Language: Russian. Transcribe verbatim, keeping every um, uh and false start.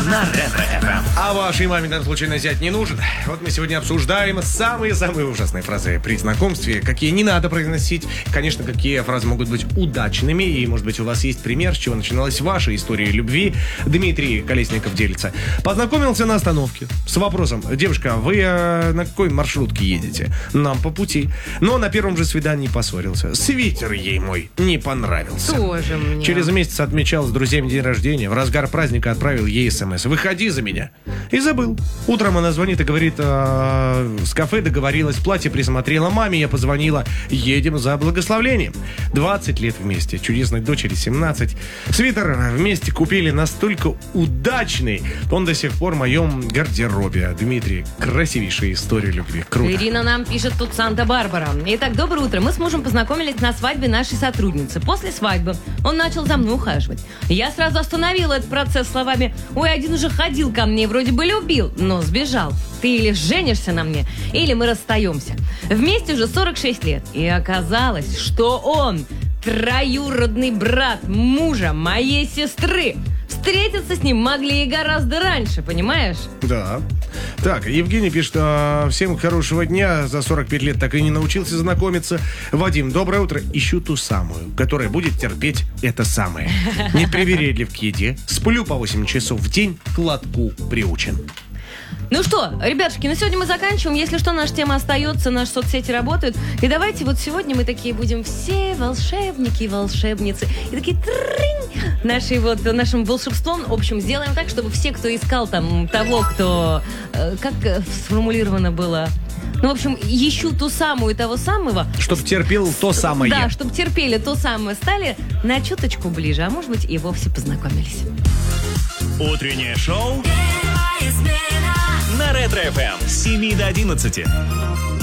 на Ретро-эф эм. А вашей маме, наверное, случайно зять не нужен. Вот мы сегодня обсуждаем самые-самые ужасные фразы при знакомстве, какие не надо произносить. Конечно, какие фразы могут быть удачными. И, может быть, у вас есть пример, с чего начиналась ваша история любви. Дмитрий Колесников делится. Познакомился на остановке с вопросом: девушка, вы э, на какой маршрутке едете? Нам по пути. Но на первом же свидании поссорился. Свитер ей мой не понравился. Тоже мне. Через месяц отмечал с друзьями день рождения. В разгар праздника отправил ей смс: выходи за меня. И забыл. Утром она звонит и говорит: э, с кафе договорилась, платье присмотрела маме, я позвонила, едем за благословлением. двадцать лет вместе, чудесной дочери семнадцать. Свитер вместе купили настолько удачный, он до сих пор в моем гардеробе. Дмитрий, красивейшая история любви. Круто. Ирина нам пишет тут Санта-Барбара. Итак, доброе утро. Мы с мужем познакомились на свадьбе нашей сотрудницы. После свадьбы он начал за мной ухаживать. Я сразу остановила этот процесс словами: ой, один уже ходил ко мне, вроде бы любил, но сбежал. Ты или женишься на мне, или мы расстаемся. Вместе уже сорок шесть лет. И оказалось, что он троюродный брат мужа моей сестры. Встретиться с ним могли и гораздо раньше, понимаешь? Да. Так, Евгений пишет: а, всем хорошего дня. За сорок пять лет так и не научился знакомиться. Вадим, доброе утро. Ищу ту самую, которая будет терпеть это самое. Непривередлив к еде. Сплю по восемь часов в день. К лотку приучен. Ну что, ребятушки, на сегодня мы заканчиваем. Если что, наша тема остается, наши соцсети работают. И давайте вот сегодня мы такие будем все волшебники и волшебницы. И такие трынь, наши вот, нашим волшебством, в общем, сделаем так, чтобы все, кто искал там того, кто, э, как э, сформулировано было... Ну, в общем, ищу ту самую, того самого. Чтоб терпел то самое. Да, чтобы терпели то самое, стали на чуточку ближе, а может быть и вовсе познакомились. Утреннее шоу на Ретро-эф эм с семи до одиннадцати.